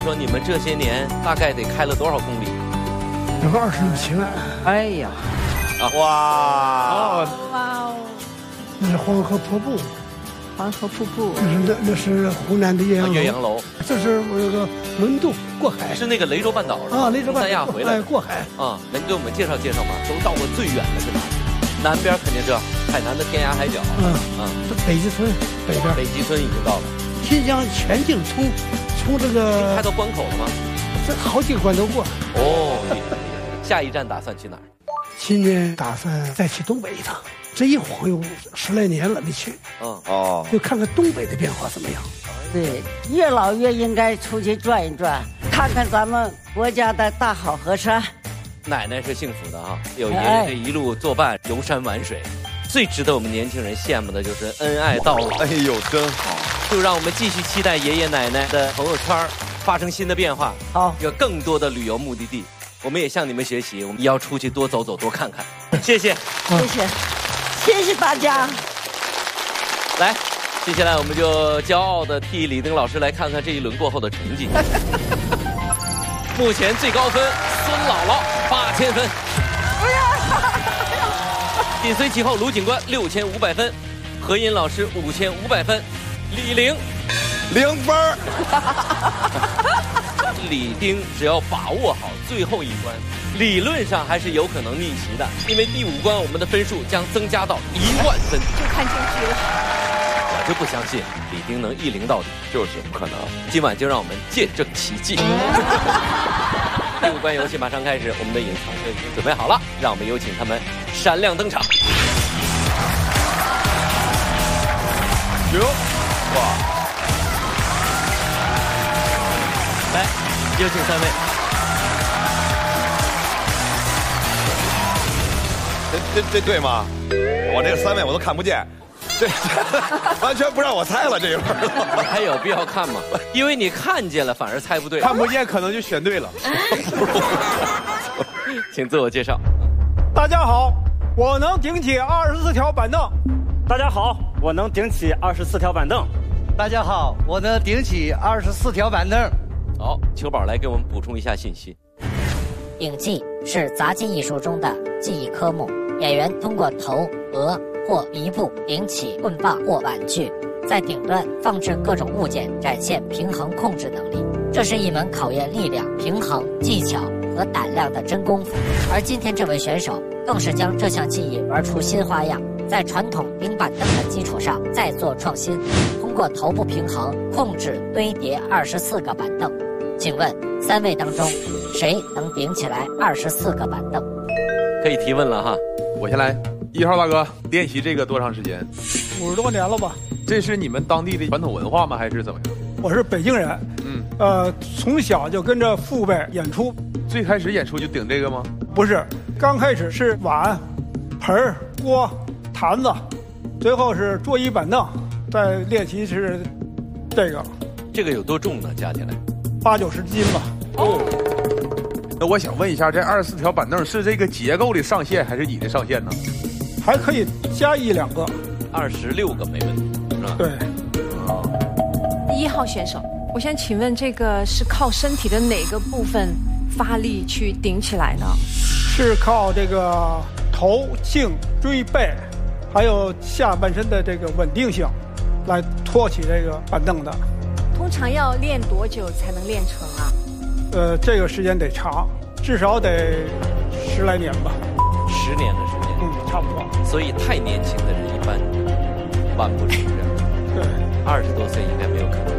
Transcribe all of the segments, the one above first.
说你们这些年大概得开了多少公里？ 有个27万。 哎呀， 哇哦， 那是黄河瀑布， 黄河瀑布， 那是湖南的岳阳楼。 岳阳楼， 这是我有个轮渡过海， 是那个雷州半岛是吧？ 啊，雷州半岛三亚回来过海啊，能给我们介绍介绍吗？都到过最远的是哪里？南边肯定是海南的天涯海角， 北极村北边， 北极村已经到了。 新疆全境从这个开到关口了吗？ 这好几个关都过。 哦，下一站打算去哪儿？ 今年打算再去东北一趟，这一晃悠10来年了没去。就看看东北的变化怎么样。 对，越老越应该出去转一转，看看咱们国家的大好河山。 奶奶是幸福的啊，有爷爷这一路作伴游山玩水，最值得我们年轻人羡慕的就是恩爱到老。 哎呦，真好！ 就让我们继续期待爷爷奶奶的朋友圈发生新的变化， 好， 有更多的旅游目的地。我们也向你们学习，我们要出去多走走，多看看。谢谢， 谢谢大家。 来，接下来我们就骄傲地替李丁老师来看看这一轮过后的成绩。目前最高分孙姥姥8000分，紧随其后卢警官6500分，何音老师5500分，李玲 0分。 李丁只要把握好最后一关，理论上还是有可能逆袭的，因为第5关我们的分数将增加到1万分。 就看证据了。 我就不相信李丁能1-0到底， 就是不可能。 今晚就让我们见证奇迹。第5关游戏马上开始，我们的隐藏车已经准备好了，让我们有请他们闪亮登场。 哟，哇！ 来，有请3位。 这对吗？我这3位我都看不见，这完全不让我猜了，这一会儿。 还有必要看吗？因为你看见了，反而猜不对。 看不见可能就选对了。 请自我介绍。 大家好，我能顶起24条板凳。 大家好，我能顶起24条板凳。 大家好，我能顶起24条板凳。 好，秋宝来给我们补充一下信息。 顶技是杂技艺术中的技艺科目，演员通过头、额或鼻部顶起棍棒或碗具，在顶端放置各种物件，展现平衡控制能力。这是一门考验力量、平衡、技巧和胆量的真功夫。而今天这位选手更是将这项技艺玩出新花样，在传统顶板凳的基础上再做创新，通过头部平衡控制堆叠24个板凳。请问3位当中，谁能顶起来24个板凳？ 可以提问了哈。 我先来，1号大哥，练习这个多长时间 ？50多年了吧。 这是你们当地的传统文化吗？还是怎么样？ 我是北京人，从小就跟着父辈演出。 最开始演出就顶这个吗？ 不是，刚开始是碗、盆、锅、坛子，最后是桌椅板凳，再练习是这个。 这个有多重呢？加起来 80-90斤吧。 那我想问一下，这24条板凳是这个结构的上限，还是你的上限呢？ 还可以加1-2个 ，26个没问题，是吧？ 对。 1号选手，我想请问，这个是靠身体的哪个部分发力去顶起来呢？ 是靠这个头、颈、椎、背，还有下半身的这个稳定性，来托起这个板凳的。 通常要练多久才能练成啊？ 这个时间得长，至少得10来年吧。 10年的时间， 差不多。 所以太年轻的人一般万不止。 对 ，20多岁应该没有可能。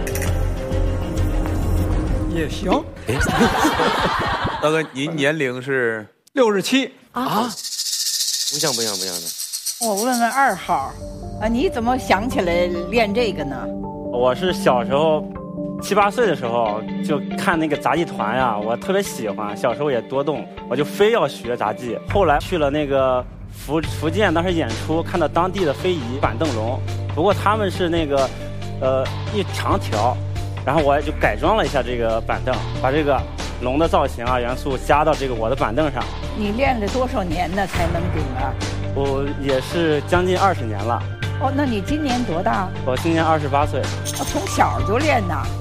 也行。 大哥，您年龄是 67 啊？ 不像的。 我问问2号，你怎么想起来练这个呢？ 我是小时候7、8岁的时候就看那个杂技团呀，我特别喜欢，小时候也多动，我就非要学杂技。后来去了那个福建，当时演出看到当地的非遗板凳龙，不过他们是那个一长条，然后我就改装了一下这个板凳，把这个龙的造型啊元素加到这个我的板凳上。 你练了多少年呢才能顶啊？ 我也是将近20年了。 哦，那你今年多大？ 我今年28岁。 从小就练呐？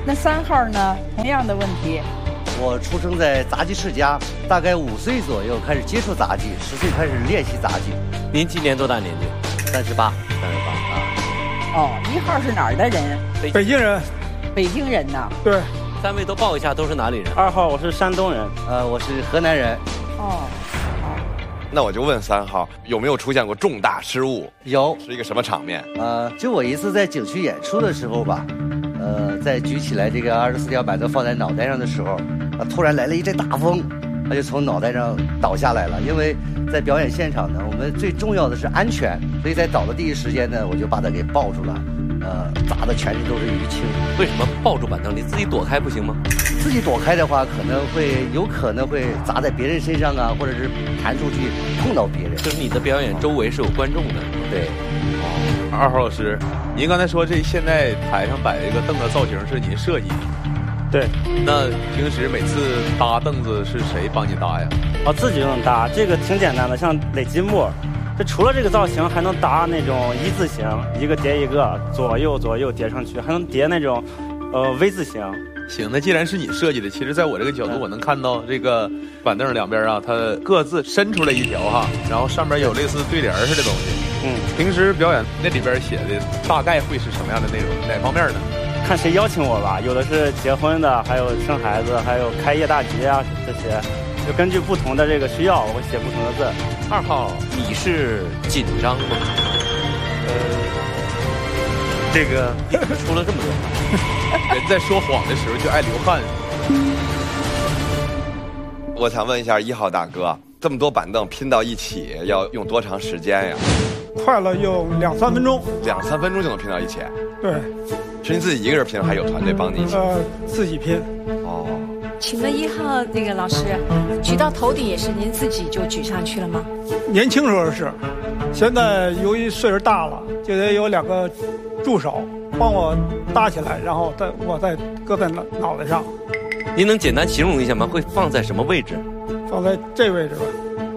那3号呢？同样的问题。 我出生在杂技世家，大概5岁左右开始接触杂技，10岁开始练习杂技。 您今年多大年纪 ？38啊。 哦，1号是哪儿的人？ 北京人。 北京人呐。 对。 3位都报一下，都是哪里人 ？2号我是山东人， 我是河南人。 哦。 那我就问3号，有没有出现过重大失误？ 有。 是一个什么场面？ 就我一次在景区演出的时候吧，在举起来这个24条板凳放在脑袋上的时候，突然来了一阵大风，它就从脑袋上倒下来了。因为在表演现场呢，我们最重要的是安全，所以在倒的第一时间呢，我就把它给抱住了，砸的全身都是淤青。 为什么抱住板凳？你自己躲开不行吗？ 自己躲开的话，有可能会砸在别人身上啊，或者是弹出去碰到别人。 就是你的表演周围是有观众的。 对。 2号老师，您刚才说这现在台上摆一个凳子造型是您设计的？ 对。 那平时每次搭凳子是谁帮你搭呀？ 自己就能搭，这个挺简单的，像垒积木。这除了这个造型，还能搭那种一字形，一个叠一个，左右叠上去，还能叠那种V 字形。 行，那既然是你设计的，其实在我这个角度，我能看到这个板凳两边啊，它各自伸出来一条哈，然后上面有类似对联似的东西。平时表演那里边写的大概会是什么样的内容？哪方面呢？ 看谁邀请我吧，有的是结婚的，还有生孩子，还有开业大吉啊这些，就根据不同的这个需要，我会写不同的字。 2号，你是紧张吗？ 这个出了这么多话， 人在说谎的时候就爱流汗。 我想问一下1号大哥，这么多板凳拼到一起要用多长时间呀？ 快了用2-3分钟。 2-3分钟就能拼到一起？ 对。 是您自己一个人拼，还有团队帮你一起？ 自己拼。 哦。 请问1号那个老师，举到头顶也是您自己就举上去了吗？ 年轻时候是，现在由于岁数大了，就得有2个助手帮我搭起来，然后我再搁在脑袋上。 您能简单形容一下吗？会放在什么位置？ 放在这位置吧。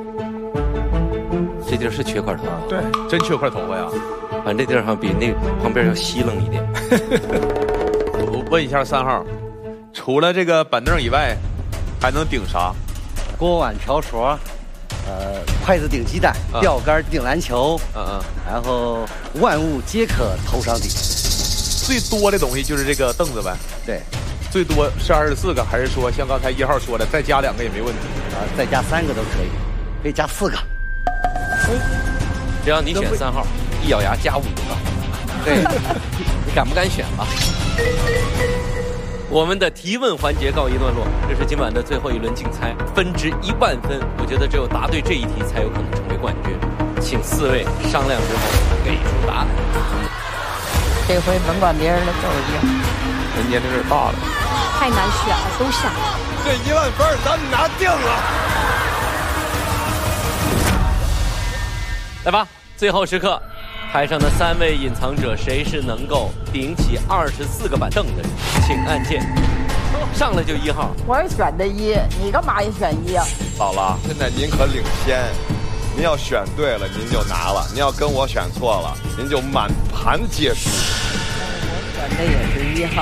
这地儿是缺块头发。 对， 真缺块头发呀。 反正这地儿好像比那旁边要稀楞一点。 我问一下3号，除了这个板凳以外，还能顶啥？ 锅碗瓢勺，筷子顶鸡蛋，钓竿顶篮球，然后万物皆可头上顶。 最多的东西就是这个凳子呗。 对， 最多是24个，还是说像刚才1号说的，再加2个也没问题？ 再加3个都可以，可以加4个。 只要你选3号，一咬牙加5个。 对， 你敢不敢选吧？我们的提问环节告一段落，这是今晚的最后一轮竞猜，分值1万分。我觉得只有答对这一题才有可能成为冠军，请4位商量之后给出答案。 这回甭管别人的，就是赢。 人年龄有点大了， 太难选了，都像。 这1万分咱们拿定了。 来吧，最后时刻，台上的3位隐藏者，谁是能够顶起24个板凳的人？请按键。上来就1号。 我也选的1，你干嘛也选1啊？ 姥姥，现在您可领先，您要选对了您就拿了，您要跟我选错了，您就满盘皆输。 我选的也是1号。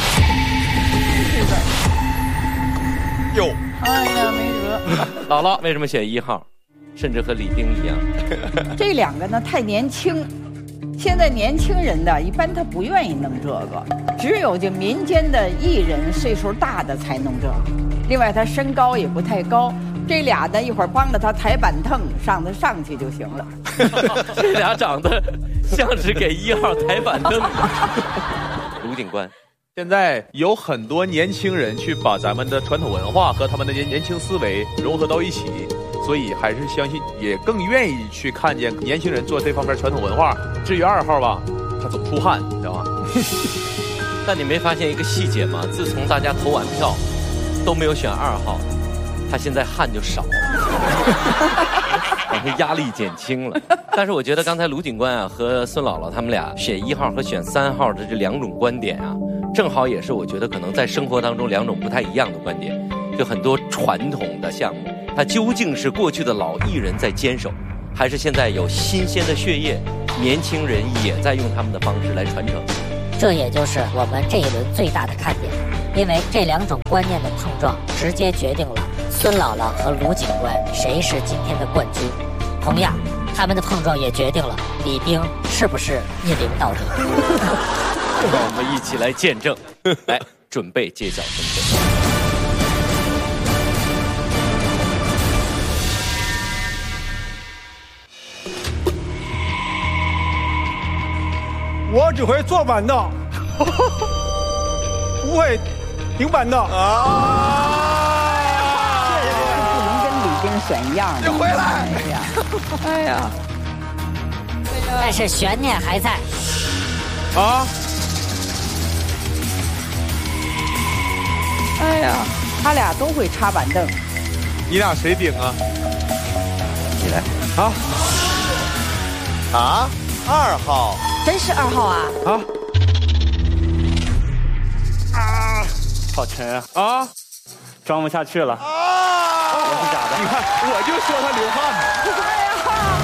哟， 哎呀，没辙。 姥姥为什么选1号？甚至和李丁一样。 这2个呢太年轻，现在年轻人的一般他不愿意弄这个，只有就民间的艺人岁数大的才弄这个。另外他身高也不太高，这俩呢一会儿帮着他抬板凳上去就行了。 这俩长得像是给1号抬板凳。卢警官， 现在有很多年轻人去把咱们的传统文化和他们的年轻思维融合到一起。所以还是相信，也更愿意去看见年轻人做这方面传统文化。至于2号吧，他总出汗，你知道吗？ 但你没发现一个细节吗？自从大家投完票都没有选2号，他现在汗就少了，好像压力减轻了。但是我觉得刚才卢警官啊和孙姥姥他们俩选1号和选3号的这2种观点啊，正好也是我觉得可能在生活当中2种不太一样的观点。就很多传统的项目，它究竟是过去的老艺人在坚守，还是现在有新鲜的血液，年轻人也在用他们的方式来传承？ 这也就是我们这一轮最大的看点，因为这2种观念的碰撞，直接决定了孙姥姥和卢警官谁是今天的冠军。同样，他们的碰撞也决定了李冰是不是一0到底。 让我们一起来见证，来准备揭晓身份。 我只会坐板凳，不会顶板凳啊！ 这不能跟李冰选一样的。 你回来！ 哎呀，哎呀！ 但是悬念还在。 啊！ 哎呀，他俩都会插板凳。 你俩谁顶啊？ 你来。 啊，2号。 真是2号啊！ 好沉啊！装不下去了。我是假的。 你看，我就说他流汗呢。 哎呀！